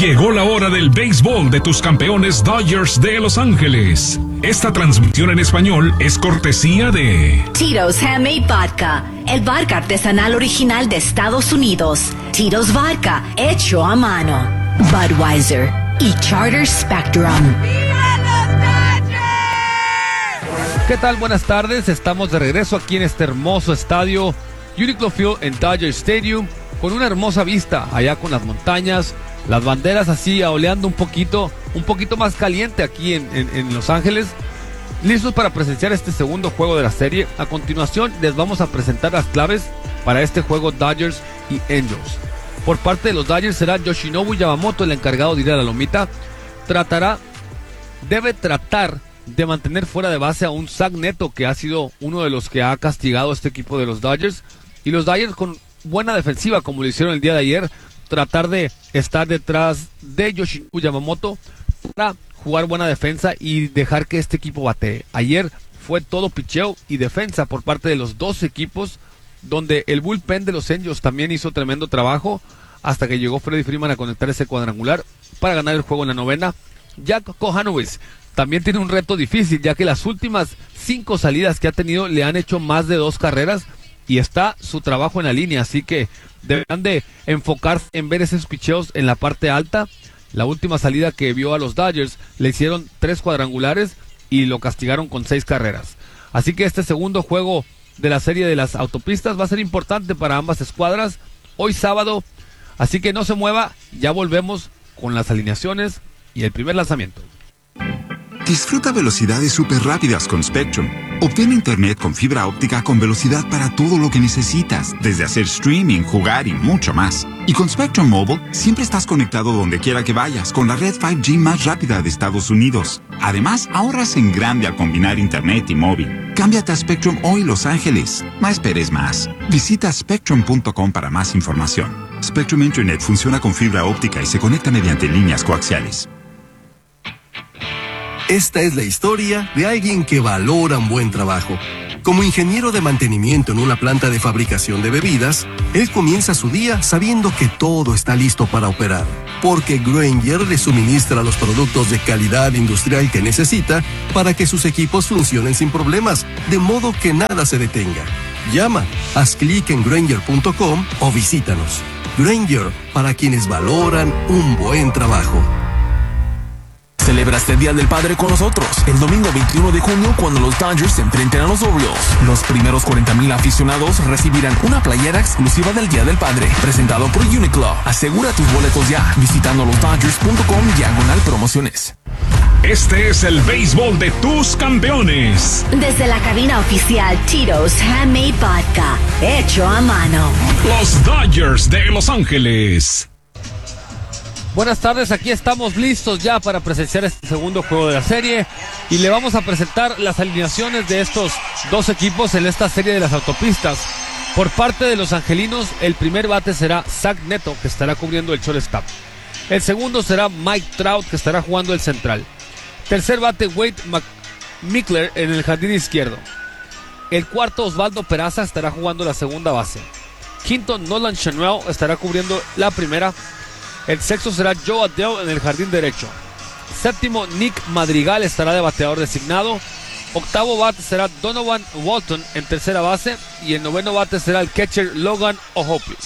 Llegó la hora del béisbol de tus campeones Dodgers de Los Ángeles. Esta transmisión en español es cortesía de Tito's Handmade Vodka, el vodka artesanal original de Estados Unidos. Tito's Vodka, hecho a mano. Budweiser y Charter Spectrum. ¿Qué tal? Buenas tardes. Estamos de regreso aquí en este hermoso estadio Uniqlo Field en Dodger Stadium, con una hermosa vista allá con las montañas, las banderas así oleando un poquito más caliente aquí en Los Ángeles. Listos para presenciar este segundo juego de la serie. A continuación les vamos a presentar las claves para este juego Dodgers y Angels. Por parte de los Dodgers será Yoshinobu Yamamoto el encargado de ir a la lomita. Debe tratar de mantener fuera de base a un Zach Neto, que ha sido uno de los que ha castigado a este equipo de los Dodgers. Y los Dodgers, con buena defensiva como lo hicieron el día de ayer, tratar de estar detrás de Yoshinobu Yamamoto para jugar buena defensa y dejar que este equipo batee. Ayer fue todo picheo y defensa por parte de los dos equipos, donde el bullpen de los Angels también hizo tremendo trabajo hasta que llegó Freddie Freeman a conectar ese cuadrangular para ganar el juego en la novena. Jack Kohanowitz también tiene un reto difícil, ya que las últimas 5 salidas que ha tenido le han hecho más de 2 carreras y está su trabajo en la línea, así que deberán de enfocarse en ver esos picheos en la parte alta. La última salida que vio a los Dodgers le hicieron 3 cuadrangulares y lo castigaron con 6 carreras. Así que este segundo juego de la serie de las autopistas va a ser importante para ambas escuadras hoy sábado, así que no se mueva, ya volvemos con las alineaciones y el primer lanzamiento. Disfruta velocidades súper rápidas con Spectrum. Obtén internet con fibra óptica con velocidad para todo lo que necesitas, desde hacer streaming, jugar y mucho más. Y con Spectrum Mobile, siempre estás conectado donde quiera que vayas, con la red 5G más rápida de Estados Unidos. Además, ahorras en grande al combinar internet y móvil. Cámbiate a Spectrum hoy, Los Ángeles. No esperes más. Visita spectrum.com para más información. Spectrum Internet funciona con fibra óptica y se conecta mediante líneas coaxiales. Esta es la historia de alguien que valora un buen trabajo. Como ingeniero de mantenimiento en una planta de fabricación de bebidas, él comienza su día sabiendo que todo está listo para operar, porque Grainger le suministra los productos de calidad industrial que necesita para que sus equipos funcionen sin problemas, de modo que nada se detenga. Llama, haz clic en Grainger.com o visítanos. Grainger, para quienes valoran un buen trabajo. Celebra este Día del Padre con nosotros el domingo 21 de junio, cuando los Dodgers se enfrenten a los Orioles. Los primeros 40,000 aficionados recibirán una playera exclusiva del Día del Padre, presentado por Uniqlo. Asegura tus boletos ya visitando losdodgers.com/promociones. Este es el béisbol de tus campeones. Desde la cabina oficial Tito's Handmade Vodka, hecho a mano. Los Dodgers de Los Ángeles. Buenas tardes, aquí estamos listos ya para presenciar este segundo juego de la serie y le vamos a presentar las alineaciones de estos dos equipos en esta serie de las autopistas. Por parte de los angelinos, el primer bate será Zach Neto, que estará cubriendo el shortstop. El segundo será Mike Trout, que estará jugando el central. Tercer bate Wade Mickler en el jardín izquierdo. El cuarto, Osvaldo Peraza, estará jugando la segunda base. Quinto, Nolan Schanuel estará cubriendo la primera. El sexto será Joe Adele en el jardín derecho. Séptimo, Nick Madrigal estará de bateador designado. Octavo bate será Donovan Walton en tercera base. Y el noveno bate será el catcher Logan O'Hoppe.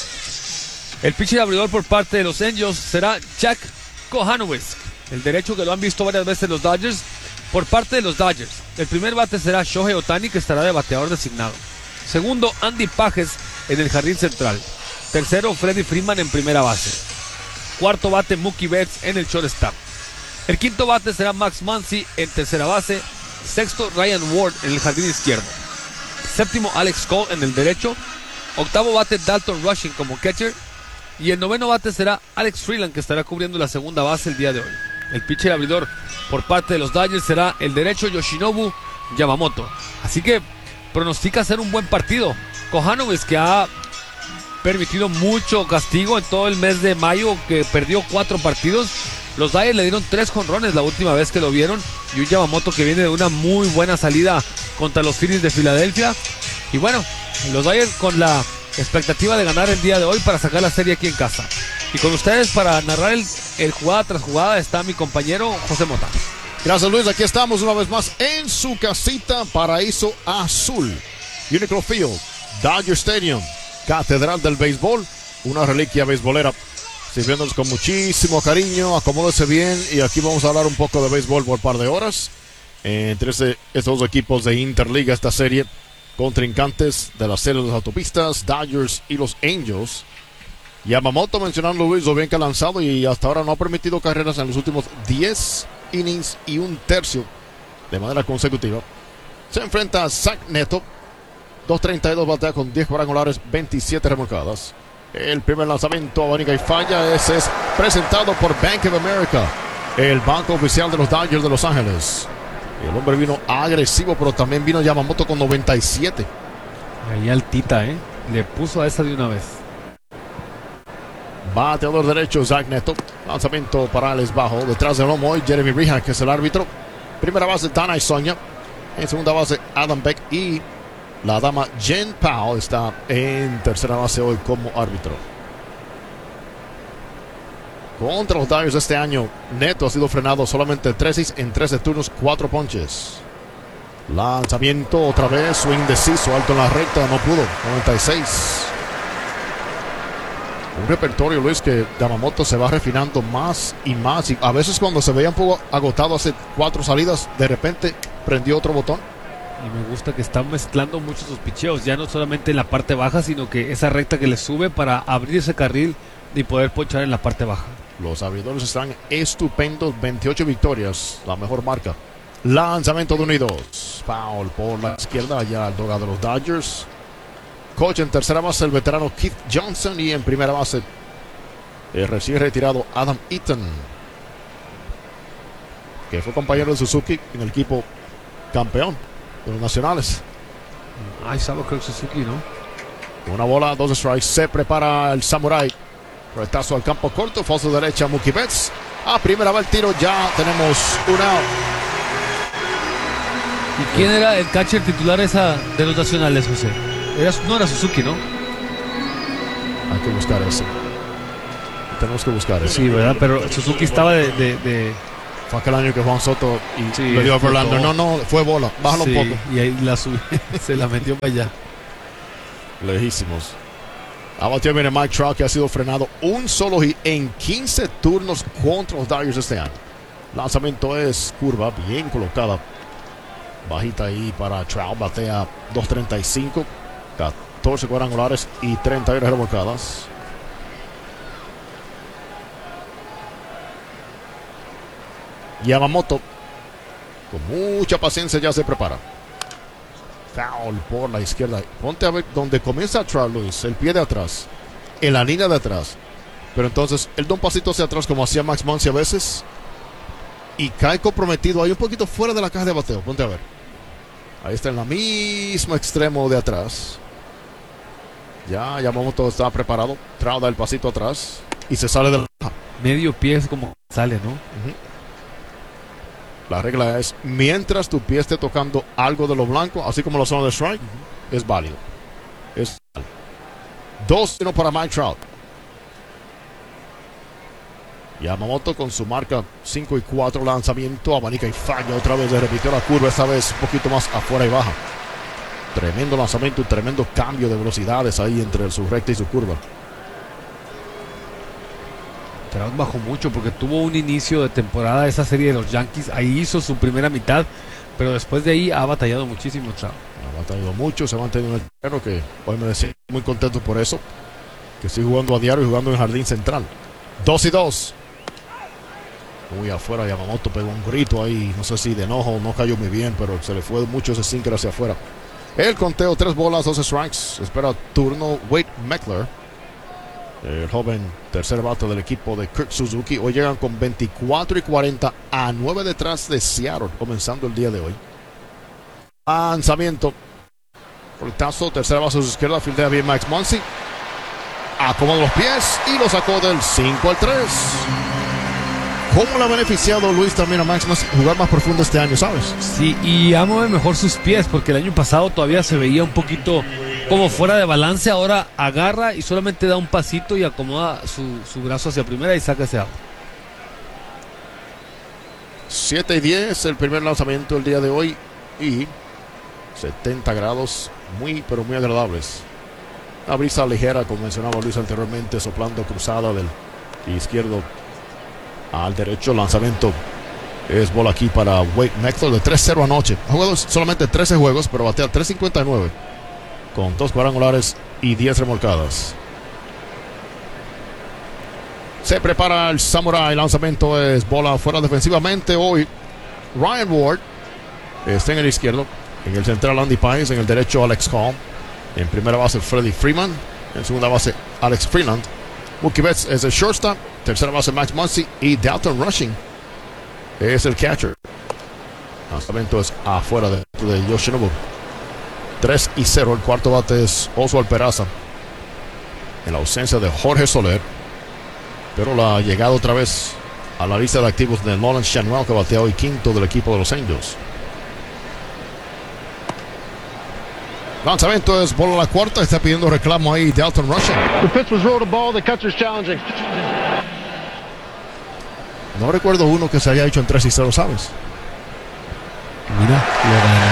El pitcher abridor por parte de los Angels será Jack Kohanowitz, el derecho, que lo han visto varias veces los Dodgers. Por parte de los Dodgers, el primer bate será Shohei Ohtani, que estará de bateador designado. Segundo, Andy Pages en el jardín central. Tercero, Freddie Freeman en primera base. Cuarto bate, Mookie Betts en el shortstop. El quinto bate será Max Muncy en tercera base. Sexto, Ryan Ward en el jardín izquierdo. Séptimo, Alex Cole en el derecho. Octavo bate, Dalton Rushing como catcher. Y el noveno bate será Alex Freeland, que estará cubriendo la segunda base el día de hoy. El pitcher abridor por parte de los Dodgers será el derecho Yoshinobu Yamamoto. Así que pronostica ser un buen partido. Kohanowitz, que ha permitido mucho castigo en todo el mes de mayo, que perdió 4 partidos. Los Dodgers le dieron 3 jonrones la última vez que lo vieron, y un Yamamoto que viene de una muy buena salida contra los Phillies de Filadelfia. Y bueno, los Dodgers con la expectativa de ganar el día de hoy para sacar la serie aquí en casa. Y con ustedes para narrar el jugada tras jugada está mi compañero José Mota. Gracias, Luis. Aquí estamos una vez más en su casita, Paraíso Azul, Unicro Field, Dodger Stadium, Catedral del Béisbol, una reliquia beisbolera, sirviéndonos con muchísimo cariño. Acomódese bien y aquí vamos a hablar un poco de béisbol por un par de horas. Entre estos dos equipos de Interliga, esta serie, contrincantes de la serie de las autopistas, Dodgers y los Angels. Yamamoto, mencionando Luis, lo bien que ha lanzado y hasta ahora no ha permitido carreras en los últimos 10 innings y un tercio de manera consecutiva. Se enfrenta a Zach Neto, 2.32 batea con 10 cuadrangulares, 27 remolcadas. El primer lanzamiento abanica y falla. Ese es presentado por Bank of America, el banco oficial de los Dodgers de Los Ángeles. El hombre vino agresivo, pero también vino Yamamoto con 97. Ahí altita, le puso a esa de una vez. Bateador derecho, Zach Neto. Lanzamiento para Alex bajo. Detrás del lomo hoy, Jeremy Rihak, que es el árbitro. Primera base, Dana Sonia. En segunda base, Adam Beck. Y la dama Jen Powell está en tercera base hoy como árbitro. Contra los Dodgers este año, Neto ha sido frenado solamente 3 en 13 turnos, 4 ponches. Lanzamiento otra vez, swing deciso, alto en la recta, no pudo. 96. Un repertorio, Luis, que Yamamoto se va refinando más y más. Y a veces cuando se veía un poco agotado hace 4 salidas, de repente prendió otro botón. Y me gusta que están mezclando mucho sus picheos, ya no solamente en la parte baja, sino que esa recta que le sube para abrir ese carril y poder ponchar en la parte baja. Los abridores están estupendos, 28 victorias, la mejor marca. Lanzamiento de 1 y 2. Foul por la izquierda, ya al dogado de los Dodgers. Coach en tercera base, el veterano Keith Johnson. Y en primera base, el recién retirado Adam Eaton, que fue compañero de Suzuki en el equipo campeón de los nacionales. Ay, sabe que Suzuki, ¿no? Una bola, 2 strikes. Se prepara el Samurai. Retazo al campo corto, falso derecha, Mookie Betts. A primera va el tiro, ya tenemos un out. ¿Y quién era el catcher titular esa de los nacionales, José? No era Suzuki, ¿no? Hay que buscar ese. Tenemos que buscar ese. Sí, ¿verdad? Pero Suzuki estaba de... Fue aquel año que Juan Soto y sí, le dio a Verlander. No, fue bola. Bájalo sí, un poco. Y ahí la subió, se la metió para allá. Lejísimos. Ha batido bien Mike Trout, que ha sido frenado un solo hit en 15 turnos contra los Dodgers este año. Lanzamiento es curva, bien colocada. Bajita ahí para Trout. Batea 2.35, 14 cuadrangulares y 31 remolcadas. Yamamoto, con mucha paciencia, ya se prepara. Foul por la izquierda. Ponte a ver donde comienza Trout, Luis, el pie de atrás, en la línea de atrás. Pero entonces él da un pasito hacia atrás, como hacía Max Muncy a veces, y cae comprometido ahí un poquito fuera de la caja de bateo. Ponte a ver. Ahí está en la misma extremo de atrás. Ya Yamamoto está preparado. Trout da el pasito atrás y se sale de la caja. Medio pie es como sale, ¿no? La regla es, mientras tu pie esté tocando algo de lo blanco, así como la zona de strike, es válido. Es 2-1 para Mike Trout. Yamamoto con su marca 5-4, lanzamiento, abanica y falla. Otra vez le repitió la curva, esta vez un poquito más afuera y baja. Tremendo lanzamiento, un tremendo cambio de velocidades ahí entre su recta y su curva. Trout bajó mucho porque tuvo un inicio de temporada esa serie de los Yankees. Ahí hizo su primera mitad, pero después de ahí ha batallado muchísimo Trout. Ha batallado mucho, se ha mantenido en el terreno, que hoy me decía muy contento por eso, que estoy jugando a diario y jugando en el jardín central. 2-2. Muy afuera, Yamamoto pegó un grito ahí, no sé si de enojo o no cayó muy bien, pero se le fue mucho ese sinker hacia afuera. El conteo, 3 bolas, 2 strikes. Espera turno Wade Meckler, el joven tercer bate del equipo de Kurt Suzuki. Hoy llegan con 24-40 a 9 detrás de Seattle, comenzando el día de hoy. Lanzamiento. Retazo, tercera base a su izquierda, fildea bien Max Muncy. Acomoda los pies y lo sacó del 5-3. ¿Cómo le ha beneficiado, Luis, también a Max Muncy jugar más profundo este año, sabes? Sí, y ha movido mejor sus pies, porque el año pasado todavía se veía un poquito como fuera de balance. Ahora agarra y solamente da un pasito y acomoda su brazo hacia primera y saca ese out. 7-10 el primer lanzamiento del día de hoy y 70 grados muy pero muy agradables. Una brisa ligera, como mencionaba Luis anteriormente, soplando cruzada del izquierdo al derecho. Lanzamiento es bola aquí para Wade Meckler de 3-0 anoche. Ha jugado solamente 13 juegos, pero batea 3.59 con 2 cuadrangulares y 10 remolcadas. Se prepara el Samurai. Lanzamiento es bola afuera defensivamente. Hoy Ryan Ward está en el izquierdo. En el central Andy Pines. En el derecho Alex Hall. En primera base Freddie Freeman. En segunda base Alex Freeland. Mookie Betts es el shortstop. Tercera base Max Muncy. Y Dalton Rushing es el catcher. Lanzamiento es afuera de Yoshinobu. 3-0. El cuarto bate es Oswald Peraza. En la ausencia de Jorge Soler. Pero la ha llegado otra vez a la lista de activos de Nolan Schanuel, que batea hoy quinto del equipo de los Angels. Lanzamiento es bola a la cuarta. Está pidiendo reclamo ahí Dalton Rushing. The pitch was rolled a ball. The catcher's challenging. No recuerdo uno que se haya hecho en 3-0, ¿sabes? Mira, lo ganó.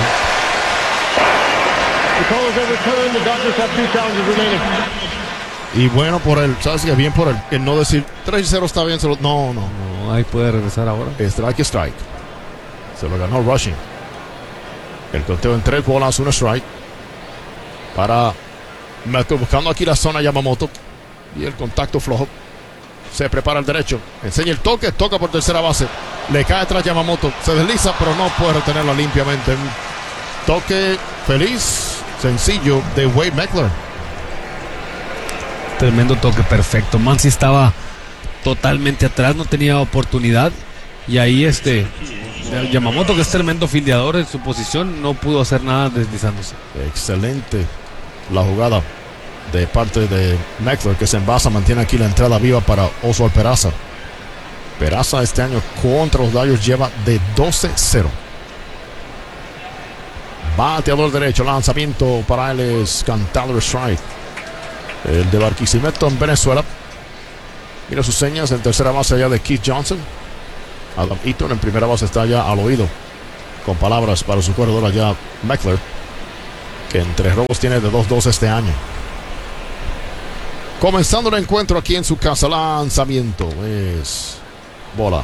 The call is overturned. The Dodgers have 2 challenges remaining. Y bueno por él, ¿sabes qué? Bien por él. El no decir 3-0 está bien. No. No, ahí puede regresar ahora. Strike. Se lo ganó Rushing. El conteo en 3 bolas, 1 strike. Para Meckler, buscando aquí la zona Yamamoto. Y el contacto flojo. Se prepara el derecho. Enseña el toque. Toca por tercera base. Le cae atrás Yamamoto. Se desliza, pero no puede retenerla limpiamente. Un toque feliz, sencillo de Wade Meckler. Tremendo toque, perfecto. Muncy estaba totalmente atrás, no tenía oportunidad. Y ahí Yamamoto, que es tremendo fildeador en su posición, no pudo hacer nada deslizándose. Excelente la jugada de parte de Meckler, que se envasa, mantiene aquí la entrada viva para Oswald Peraza. Peraza este año contra los Dodgers lleva de 12-0. Bateador derecho, lanzamiento para él es cantado strike. El de Barquisimeto en Venezuela. Mira sus señas en tercera base allá de Keith Johnson. Adam Eaton en primera base está allá al oído, con palabras para su corredor allá Meckler, que entre robos tiene de 2-2 este año. Comenzando el encuentro aquí en su casa. Lanzamiento es bola.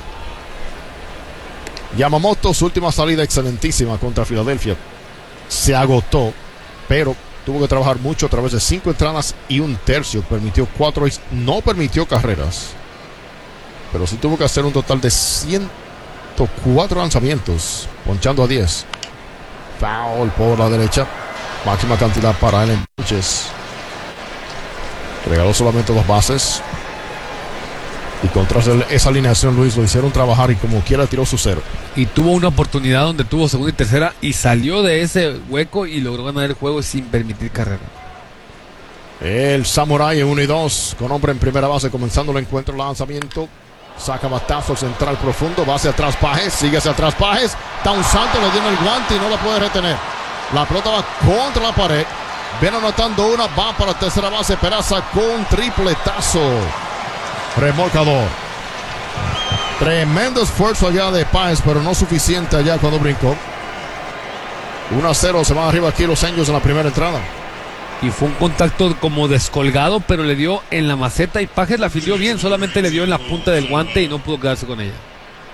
Yamamoto, su última salida excelentísima contra Filadelfia. Se agotó, pero tuvo que trabajar mucho a través de 5 entradas y 1/3. Permitió 4 y no permitió carreras. Pero sí tuvo que hacer un total de 104 lanzamientos, ponchando a 10. Foul por la derecha. Máxima cantidad para él en ponches. Regaló solamente 2 bases. Y contra esa alineación, Luis, lo hicieron trabajar y como quiera tiró su 0. Y tuvo una oportunidad donde tuvo segunda y tercera y salió de ese hueco y logró ganar el juego sin permitir carrera. El Samurai en 1-2 con hombre en primera base, comenzando el encuentro. Lanzamiento, saca batazo central profundo, va hacia atrás Pajes, sigue hacia atrás Pajes, da un salto, le dio en el guante y no la puede retener. La pelota va contra la pared, viene anotando una, va para tercera base Peraza con tripletazo remolcador. Tremendo esfuerzo allá de Páez, pero no suficiente allá cuando brincó. 1-0, se van arriba aquí los Angels en la primera entrada. Y fue un contacto como descolgado, pero le dio en la maceta y Pajes la filió bien, solamente le dio en la punta del guante y no pudo quedarse con ella.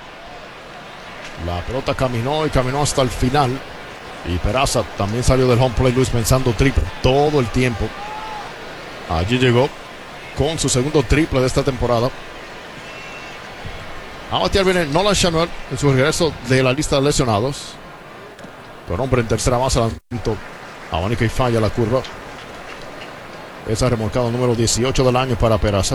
La pelota caminó y caminó hasta el final. Y Peraza también salió del home plate, Luis, pensando triple todo el tiempo. Allí llegó con su segundo triple de esta temporada. A batear viene Nolan Schanuel en su regreso de la lista de lesionados. Con hombre en tercera base, lanzamiento abanico y falla la curva. Esa remolcada número 18 del año para Peraza.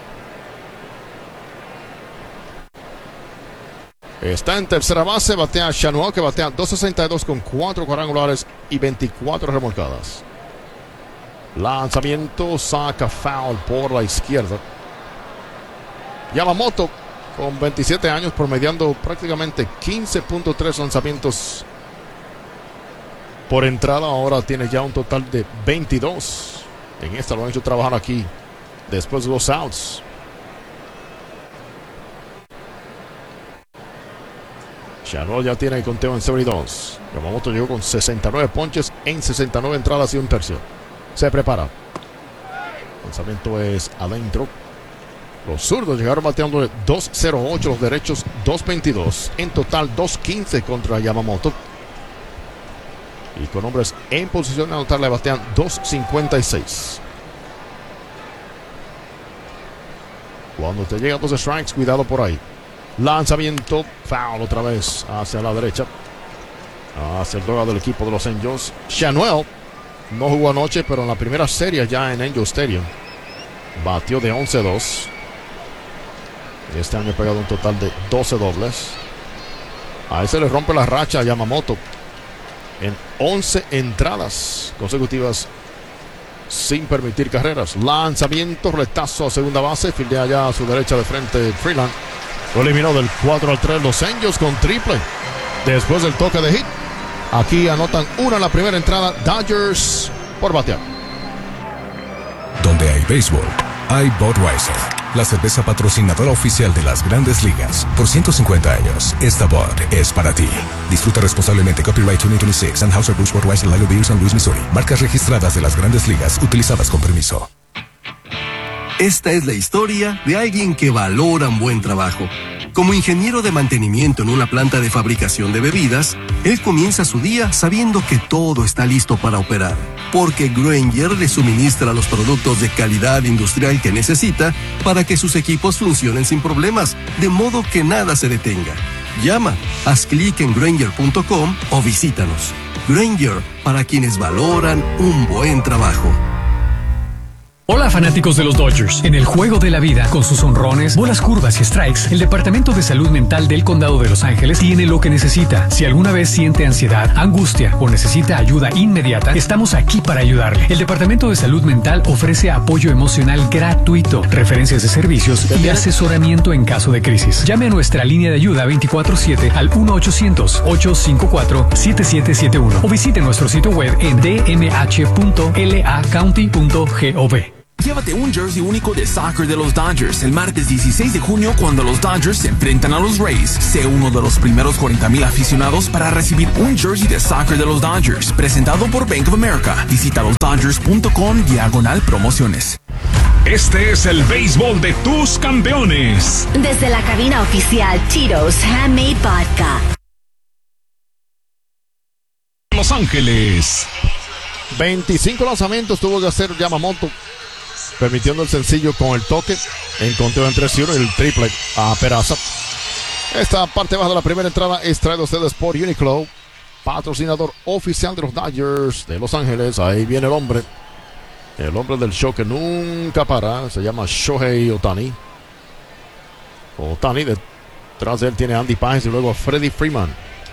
Está en tercera base, batea Schanuel, que batea 2.62 con 4 cuadrangulares y 24 remolcadas. Lanzamiento, saca foul por la izquierda. Yamamoto con 27 años, promediando prácticamente 15.3 lanzamientos por entrada. Ahora tiene ya un total de 22. En esta lo han hecho trabajar aquí después de 2 outs. Shanuel ya tiene el conteo en 72. Yamamoto llegó con 69 ponches en 69 entradas y un tercio. Se prepara. Lanzamiento es adentro. Los zurdos llegaron bateando 2.08, los derechos 2.22. En total 2.15 contra Yamamoto. Y con hombres en posición de anotar le batean 2.56. Cuando te llegan 2 strikes, cuidado por ahí. Lanzamiento, foul otra vez hacia la derecha. Hacia el dugout del equipo de los Angels. Shanuel no jugó anoche, pero en la primera serie ya en Angel Stadium batió de 11-2. Este año ha pegado un total de 12 dobles. A ese le rompe la racha a Yamamoto en 11 entradas consecutivas sin permitir carreras. Lanzamiento, retazo a segunda base. Fildea allá a su derecha de frente Freeland. Lo eliminó del 4-3 los Angels con triple. Después del toque de hit. Aquí anotan una en la primera entrada. Dodgers por batear. Donde hay béisbol, hay Budweiser, la cerveza patrocinadora oficial de las Grandes Ligas. Por 150 años, esta Bud es para ti. Disfruta responsablemente. Copyright 2026. Anheuser-Busch Budweiser Lager Beer, St. Louis, Missouri. Marcas registradas de las Grandes Ligas, utilizadas con permiso. Esta es la historia de alguien que valora un buen trabajo. Como ingeniero de mantenimiento en una planta de fabricación de bebidas, él comienza su día sabiendo que todo está listo para operar, porque Grainger le suministra los productos de calidad industrial que necesita para que sus equipos funcionen sin problemas, de modo que nada se detenga. Llama, haz clic en Grainger.com o visítanos. Grainger, para quienes valoran un buen trabajo. Hola fanáticos de los Dodgers. En el juego de la vida, con sus honrones, bolas curvas y strikes, el Departamento de Salud Mental del Condado de Los Ángeles tiene lo que necesita. Si alguna vez siente ansiedad, angustia o necesita ayuda inmediata, estamos aquí para ayudarle. El Departamento de Salud Mental ofrece apoyo emocional gratuito, referencias de servicios y asesoramiento en caso de crisis. Llame a nuestra línea de ayuda 24/7 al 1-800-854-7771 o visite nuestro sitio web en dmh.lacounty.gov. Llévate un jersey único de soccer de los Dodgers el martes 16 de junio cuando los Dodgers se enfrentan a los Rays. Sé uno de los primeros 40,000 aficionados para recibir un jersey de soccer de los Dodgers, presentado por Bank of America. Visita losdodgers.com/promociones. Este es el béisbol de tus campeones. Desde la cabina oficial Tito's Handmade Vodka. Los Ángeles. 25 lanzamientos tuvo que hacer Yamamoto, permitiendo el sencillo con el toque en conteo en 3-1 y el triple a Peraza. Esta parte baja de la primera entrada es traída a ustedes por Uniqlo, patrocinador oficial de los Dodgers de Los Ángeles. Ahí viene el hombre del show que nunca para, se llama Shohei Ohtani. Ohtani, detrás de él tiene Andy Páez y luego a Freddie Freeman.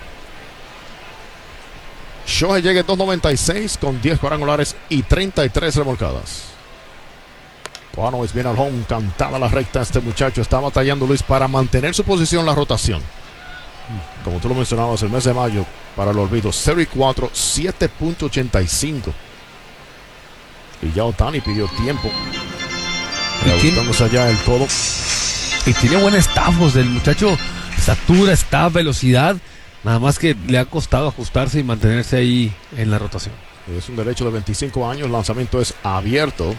Shohei llega en 2.96 con 10 cuadrangulares y 33 remolcadas. Kohanovic viene al home, cantada la recta. Este muchacho está batallando, Luis, para mantener su posición en la rotación. Como tú lo mencionabas, el mes de mayo, para el olvido, 0-4, 7.85. Y ya Ohtani pidió tiempo. Buscándose allá el codo. Y tiene buen staff, del muchacho, estatura, staff, velocidad. Nada más que le ha costado ajustarse y mantenerse ahí en la rotación. Es un derecho de 25 años. El lanzamiento es abierto.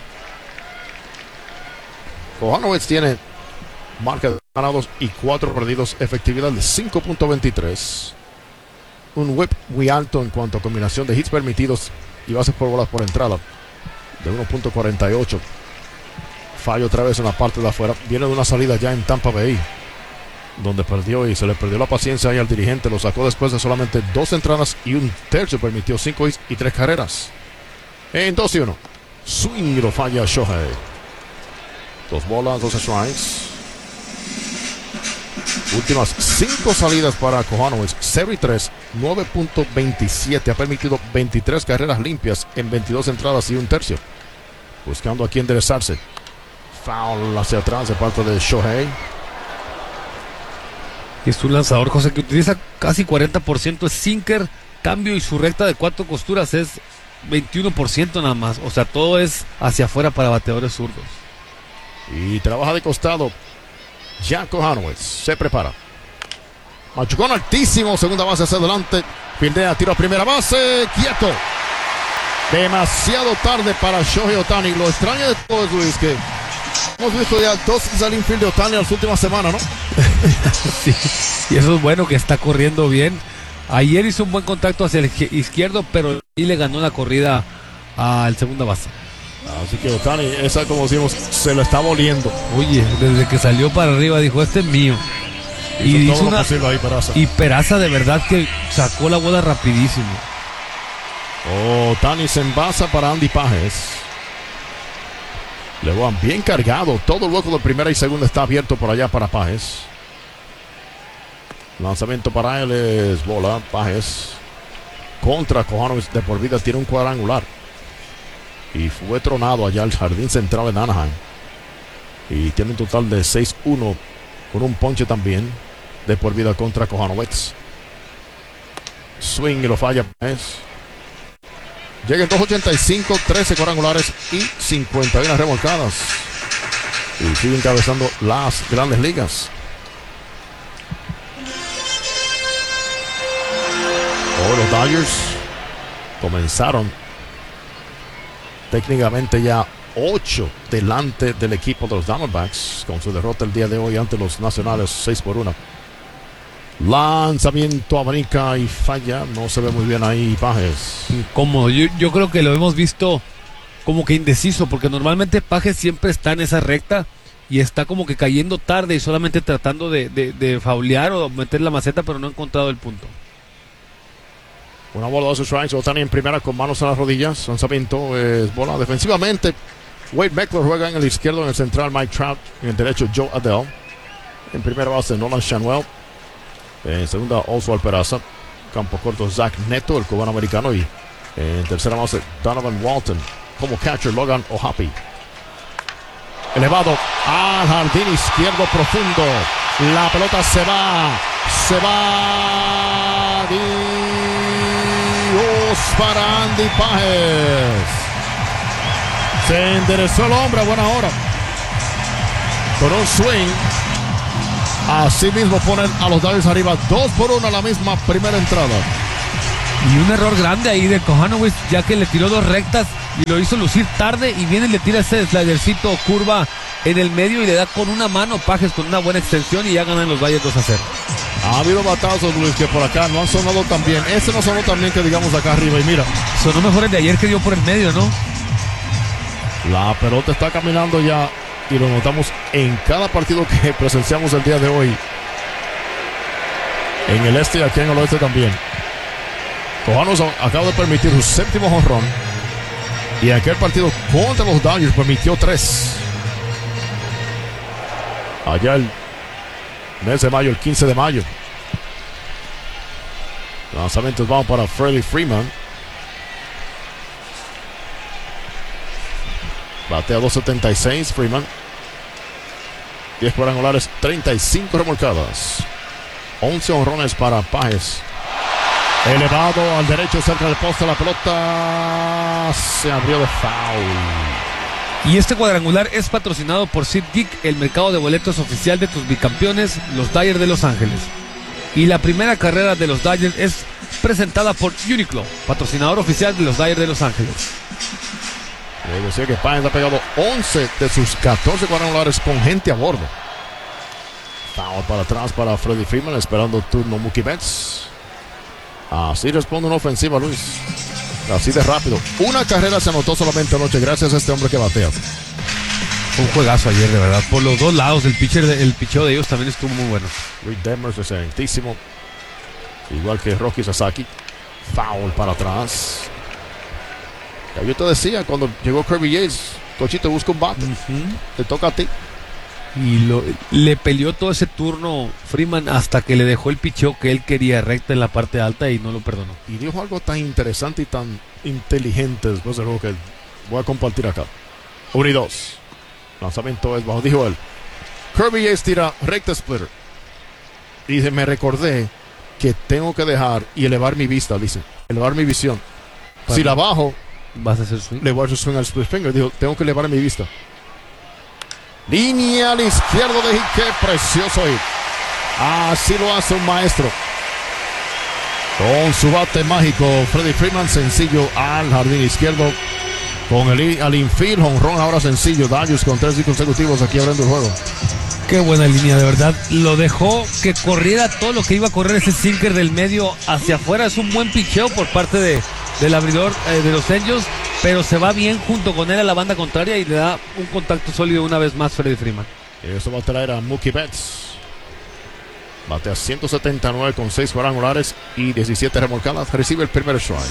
Kohanovic tiene marca de ganados y 4 perdidos. Efectividad de 5.23. Un whip muy alto en cuanto a combinación de hits permitidos y bases por bolas por entrada de 1.48. Fallo otra vez en la parte de afuera. Viene de una salida ya en Tampa Bay, donde perdió y se le perdió la paciencia ahí al dirigente. Lo sacó después de solamente 2 entradas y un tercio. Permitió 5 hits y 3 carreras. En 2-1. Swing lo falla Shohei. 2 bolas, 2 strikes. Últimas 5 salidas para Kohanovic. 0-3, 9.27. Ha permitido 23 carreras limpias en 22 entradas y un tercio. Buscando aquí enderezarse. Foul hacia atrás de parte de Shohei. Es un lanzador, José, que utiliza casi 40% es sinker, cambio y su recta de 4 costuras es 21% nada más. O sea, todo es hacia afuera para bateadores zurdos. Y trabaja de costado. Jack Kohanowitz se prepara. Machucón altísimo, segunda base hacia adelante. Fildea, tiro a primera base, quieto. Demasiado tarde para Shohei Ohtani. Lo extraño de todo es, Luis, que hemos visto ya 2 al infield de Ohtani en las últimas semanas, ¿no? Sí, y eso es bueno, que está corriendo bien. Ayer hizo un buen contacto hacia el izquierdo, pero y le ganó la corrida al segunda base. Así que Ohtani, esa como decimos, se lo está volviendo. Oye, desde que salió para arriba dijo, este es mío. Y hizo una, ahí, Peraza. y Peraza de verdad que sacó la bola rapidísimo. Ohtani se envasa para Andy Pages. Le van bien cargado. Todo el hueco de primera y segunda está abierto por allá para Pages. Lanzamiento para él es bola. Pages contra Kohanowitz de por vida tiene un cuadrangular. Y fue tronado allá al jardín central en Anaheim. Y tiene un total de 6-1 con un ponche también de por vida contra Kohanowitz. Swing y lo falla Pages. Llega en 2.85, 13 cuadrangulares y 51 remolcadas. Y sigue encabezando las grandes ligas. Los Dodgers comenzaron técnicamente ya 8 delante del equipo de los Diamondbacks con su derrota el día de hoy ante los Nacionales 6-1. Lanzamiento abanica y falla. No se ve muy bien ahí Pages. Incómodo. Yo creo que lo hemos visto como que indeciso, porque normalmente Pages siempre está en esa recta y está como que cayendo tarde y solamente tratando de faulear o meter la maceta, pero no ha encontrado el punto. Una bola, 2 strikes. Ohtani en primera con manos en las rodillas. Lanzamiento es bola. Defensivamente, Wade Meckler juega en el izquierdo, en el central Mike Trout, en el derecho Joe Adell. En primera base Nolan Schanuel. En segunda Oswald Peraza. Campo corto Zach Neto, el cubano americano. Y en tercera base Donovan Walton. Como catcher Logan O'Hoppe. Elevado al jardín izquierdo profundo. La pelota se va. Se va. Dios para Andy Pages. Se enderezó el hombre a buena hora. Con un swing. Así mismo ponen a los Dodgers arriba 2-1 a la misma primera entrada. Y un error grande ahí de Kohanowitz, ya que le tiró 2 rectas y lo hizo lucir tarde, y viene y le tira ese slidercito curva en el medio y le da con una mano Pages con una buena extensión y ya ganan los Dodgers 2-0. Ha habido batazos, Luis, que por acá no han sonado tan bien. Ese no sonó tan bien que digamos acá arriba, y mira. Sonó mejor el de ayer que dio por el medio, ¿no? La pelota está caminando ya y lo notamos en cada partido que presenciamos el día de hoy. En el este y aquí en el oeste también. Kohanowitz acaba de permitir su 7º jonrón. Y en aquel partido contra los Dodgers permitió 3. Allá el mes de mayo, el 15 de mayo. Lanzamientos van para Freddie Freeman. Batea 2.76 Freeman. 10 cuadrangulares, 35 remolcadas. 11 honrones para Pages. Elevado al derecho cerca del poste, la pelota se abrió de foul. Y este cuadrangular es patrocinado por SeatGeek, el mercado de boletos oficial de tus bicampeones, los Dodgers de Los Ángeles. Y la primera carrera de los Dodgers es presentada por Uniqlo, patrocinador oficial de los Dodgers de Los Ángeles. Le decía que Pages ha pegado 11 de sus 14 cuadrangulares con gente a bordo. Foul para atrás para Freddie Freeman, esperando turno Mookie Betts. Así responde una ofensiva, Luis. Así de rápido. Una carrera se anotó solamente anoche gracias a este hombre que batea. Fue un juegazo ayer, de verdad. Por los dos lados, el picheo de ellos también estuvo muy bueno. Reed Detmers, excelentísimo. Igual que Rocky Sasaki. Foul para atrás. Ya yo te decía, cuando llegó Kirby Yates, Cochito busca un bate. Te toca a ti. Y le peleó todo ese turno Freeman hasta que le dejó el picheo que él quería recta en la parte alta y no lo perdonó. Y dijo algo tan interesante y tan inteligente después del juego que voy a compartir acá. 1 y 2. Lanzamiento es bajo, dijo él. Kirby Yates tira recta splitter. Y me recordé que tengo que dejar y elevar mi vista, dice. Elevar mi visión. Si la bajo, vas a hacer swing. Le voy a hacer swing al split finger. Dijo, tengo que elevar mi vista. Línea al izquierdo de hit. Qué precioso hit. Así lo hace un maestro. Con su bate mágico, Freddie Freeman, sencillo al jardín izquierdo. Con el al infield, jonrón ahora sencillo. Dodgers con 3 consecutivos aquí abriendo el juego. Qué buena línea, de verdad. Lo dejó que corriera todo lo que iba a correr ese sinker del medio hacia afuera. Es un buen picheo por parte del abridor de los Angels, pero se va bien junto con él a la banda contraria y le da un contacto sólido una vez más Freddie Freeman. Eso va a traer a Mookie Betts. Batea 179 con 6 cuadrangulares y 17 remolcadas. Recibe el primer strike.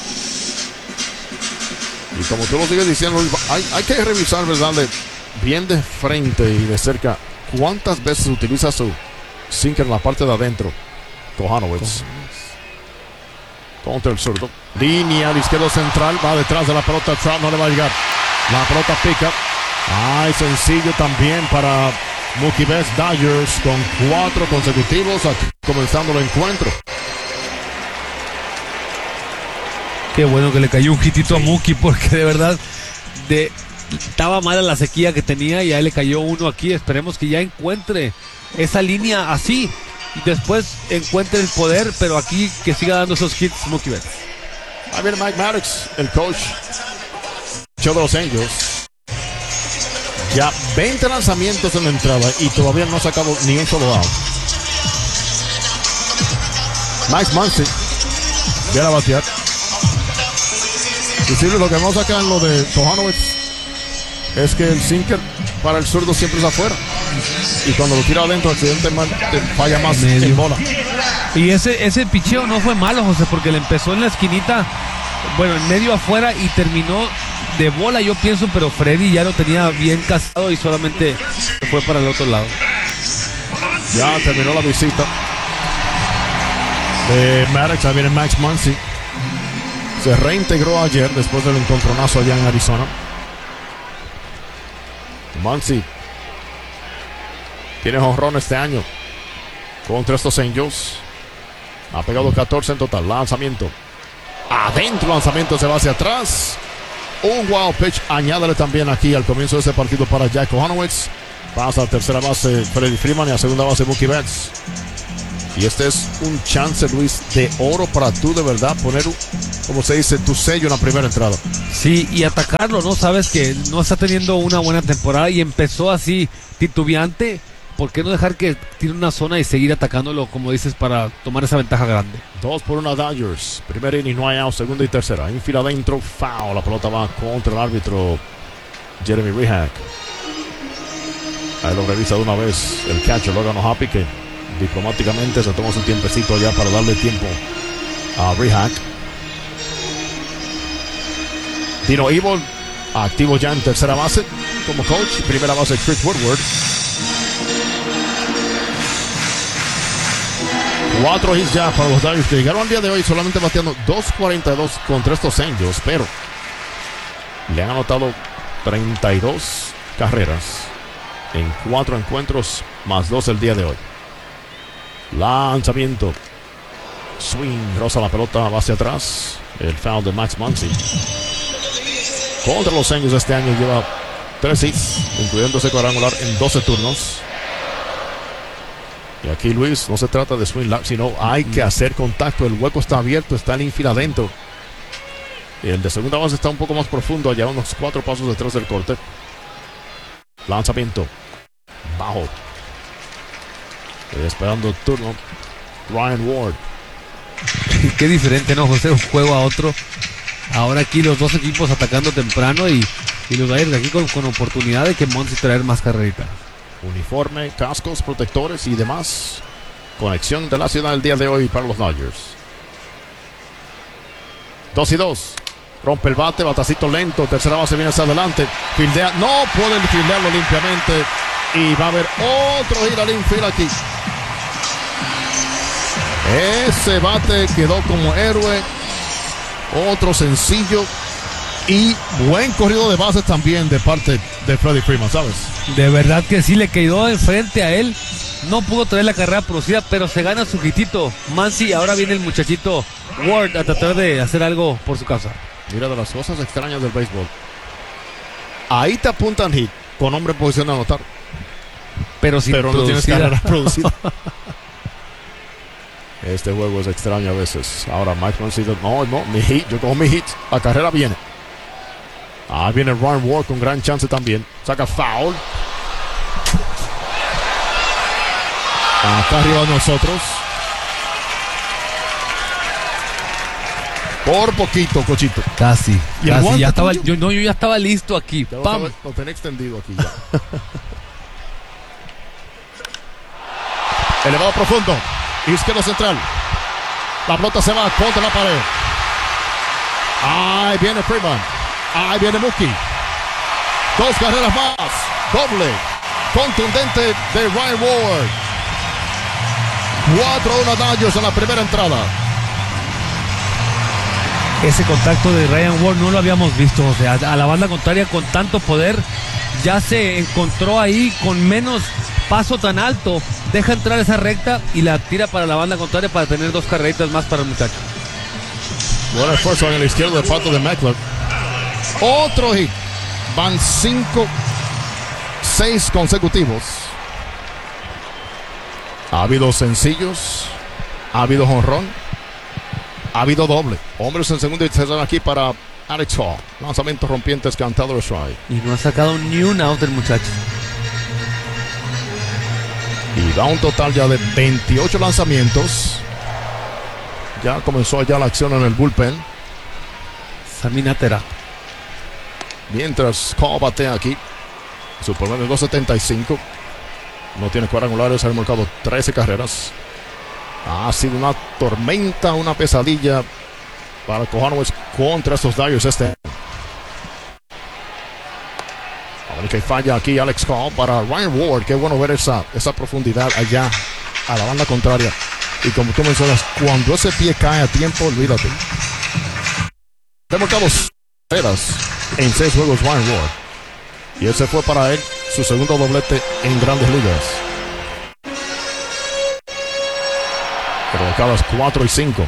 Y como tú lo sigues diciendo, hay que revisar, ¿verdad? Bien de frente y de cerca. ¿Cuántas veces utiliza su sinker en la parte de adentro? Kohanowitz. Contra el zurdo. Línea al izquierdo central. Va detrás de la pelota. Trout no le va a llegar. La pelota pica. Ay, sencillo también para Mookie Betts. Dodgers con 4 consecutivos. Aquí comenzando el encuentro. Qué bueno que le cayó un hitito a Mookie, porque de verdad estaba mala la sequía que tenía y a él le cayó uno aquí. Esperemos que ya encuentre esa línea así y después encuentre el poder, pero aquí que siga dando esos hits Mookie Betts. Ahí viene Mike Maddox, el coach de los Angels. Ya 20 lanzamientos en la entrada y todavía no ha sacado ni un solo out. Mike Muncy viene a batear. Y sí, lo que vamos acá en lo de Kohanowitz es que el sinker para el zurdo siempre es afuera. Y cuando lo tira adentro, accidentalmente falla más en bola. Y ese picheo no fue malo, José, porque le empezó en la esquinita, bueno, en medio afuera y terminó de bola, yo pienso, pero Freddy ya lo tenía bien casado y solamente se fue para el otro lado. Ya terminó la visita de Maddox. Ahí viene Max Muncy. Se reintegró ayer después del encontronazo allá en Arizona. Muncy tiene jonrón este año contra estos Angels. Ha pegado 14 en total. Lanzamiento adentro, lanzamiento se va hacia atrás. Un wild pitch, añádale también aquí al comienzo de este partido para Jack Kohanowitz. Pasa a tercera base Freddie Freeman y a segunda base Mookie Betts. Y este es un chance, Luis, de oro para tú de verdad poner, como se dice, tu sello en la primera entrada. Sí, y atacarlo, ¿no? Sabes que no está teniendo una buena temporada y empezó así titubeante. ¿Por qué no dejar que tire una zona y seguir atacándolo, como dices, para tomar esa ventaja grande? 2-1 Dodgers. Primer inning, no hay out, segunda y tercera. Infield adentro, foul. La pelota va contra el árbitro Jeremy Rehak. Ahí lo revisa de una vez el catcher Logan O'Hoppe, que diplomáticamente se toma su tiempecito ya para darle tiempo a Rehak. Dino Evil, activo ya en tercera base como coach. Primera base Chris Woodward. 4 hits ya para los Dodgers, que llegaron al día de hoy solamente bateando 2.42 contra estos Angels, pero le han anotado 32 carreras en 4 encuentros, más 2 el día de hoy. Lanzamiento, swing, roza la pelota, va hacia atrás. El foul de Max Muncy. Contra los Angels este año lleva 3 hits, incluyendo ese cuadrangular en 12 turnos. Y aquí, Luis, no se trata de swing, sino hay que hacer contacto. El hueco está abierto, está el infield adentro. El de segunda base está un poco más profundo, allá unos 4 pasos detrás del corte. Lanzamiento bajo. Esperando el turno Ryan Ward. Qué diferente, ¿no, José? Un juego a otro. Ahora aquí los dos equipos atacando temprano y los Dodgers aquí con oportunidad de que Muncy traer más carrerita. Uniforme, cascos, protectores y demás. Conexión de la ciudad el día de hoy para los Dodgers. 2-2. Rompe el bate, batacito lento. Tercera base viene hacia adelante. Fildea, no pueden fildearlo limpiamente. Y va a haber otro giro al infield aquí. Ese bate quedó como héroe. Otro sencillo. Y buen corrido de bases también de parte de Freddie Freeman, ¿sabes? De verdad que sí, le quedó enfrente a él. no pudo traer la carrera producida, pero se gana su hitito Muncy. Ahora viene el muchachito Ward a tratar de hacer algo por su casa. Mira de las cosas extrañas del béisbol. Ahí te apuntan hit con hombre en posición de anotar. Pero no tienes carrera producida. Este juego es extraño a veces. Ahora Mike Muncy, no, mi hit, yo cojo mi hit. La carrera viene. Ahí viene Ryan Ward con gran chance también. Saca foul. Acá arriba de nosotros. Por poquito, Cochito. Casi. Casi. Ya estaba, yo ya estaba listo aquí. ¡Pam! Lo tenía extendido aquí ya. Elevado profundo. Izquierdo central. La pelota se va contra la pared. Ahí viene Freeman. Ahí viene Mookie. 2 carreras más. Doble. Contundente de Ryan Ward. 4-1 Dodgers en la primera entrada. Ese contacto de Ryan Ward no lo habíamos visto. O sea, a la banda contraria con tanto poder ya se encontró ahí con menos paso tan alto. Deja entrar esa recta y la tira para la banda contraria para tener 2 carreritas más para el muchacho. Buen esfuerzo en el izquierdo de pato de Meckler. Otro hit. Van 6 consecutivos. Ha habido sencillos. Ha habido jonrón. Ha habido doble. Hombres en segundo y tercero aquí para Alex Hall. Lanzamientos rompientes cantado de strike. Y no ha sacado ni un out el muchacho. Y da un total ya de 28 lanzamientos. Ya comenzó ya la acción en el bullpen. Saminatera. Mientras Cole batea aquí. Su promedio de 2.75. No tiene cuadrangulares. Ha marcado 13 carreras. Ha sido una tormenta, una pesadilla para Cojanoes contra estos Dodgers este año. A ver que falla aquí Alex Cole para Ryan Ward. Qué bueno ver esa profundidad allá a la banda contraria. Y como tú mencionas, cuando ese pie cae a tiempo, olvídate. Ha marcado carreras en 6 juegos Ryan Ward. Y ese fue para él su segundo doblete en Grandes Ligas. Provocadas 4 y 5.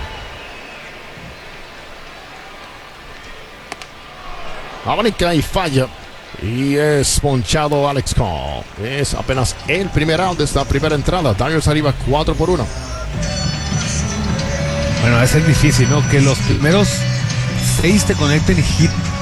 Abanica y falla. Y es ponchado Alex Cole. Es apenas el primer out de esta primera entrada. Dodgers arriba 4-1. Bueno, es difícil, ¿no? Que los primeros 6 te conecten y hit